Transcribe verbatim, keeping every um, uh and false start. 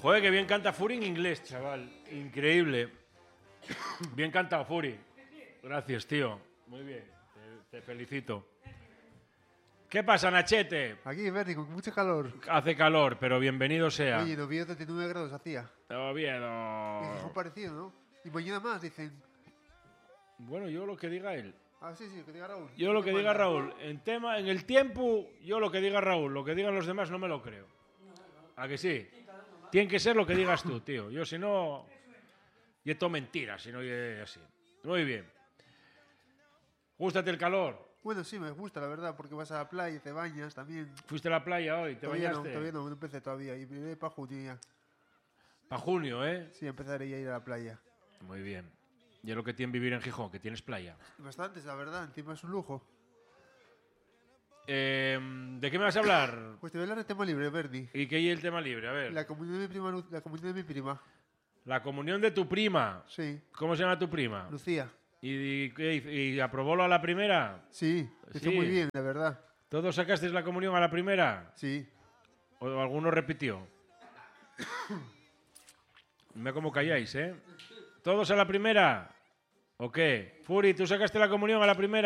Joder, que bien canta Furi en inglés, chaval. Increíble. Bien cantado, Furi. Gracias, tío. Muy bien. Te, te felicito. ¿Qué pasa, Nachete? Aquí, Bernie, con mucho calor. Hace calor, pero bienvenido sea. Oye, en Oviedo treinta y nueve grados hacía. Oviedo. Y Gijón parecido, ¿no? Y mañana más, dicen. Bueno, yo lo que diga él. Ah, sí, sí, que diga Raúl. Yo lo que ¿Qué diga manda? Raúl. En tema, en el tiempo, yo lo que diga Raúl. Lo que digan los demás no me lo creo. ¿A que sí? Tiene que ser lo que digas tú, tío. Yo si no... Y esto mentira, si no es así. Muy bien. ¿Gústate el calor? Bueno, sí, me gusta, la verdad, porque vas a la playa y te bañas también. ¿Fuiste a la playa hoy? ¿Te Todavía no, bañaste? todavía no, no empecé todavía. Y me voy para junio ya. Para junio, ¿eh? Sí, empezaré ya a ir a la playa. Muy bien. Y es lo que tiene vivir en Gijón, que tienes playa. Bastantes, la verdad, encima es un lujo. Eh, ¿De qué me vas a hablar? Pues te voy a hablar de tema libre, Bernie. ¿Y qué hay el tema libre? A ver. La comunión de mi prima, Lu- la comunión de mi prima. La comunión de tu prima. Sí, ¿Cómo se llama tu prima? Lucía. ¿Y, y, qué hizo? ¿Y aprobólo a la primera? Sí, está Sí. muy bien, la verdad. ¿Todos sacasteis la comunión a la primera? Sí. ¿O alguno repitió? Mira cómo calláis, ¿eh? ¿Todos a la primera? ¿O qué? Furi, ¿tú sacaste la comunión a la primera?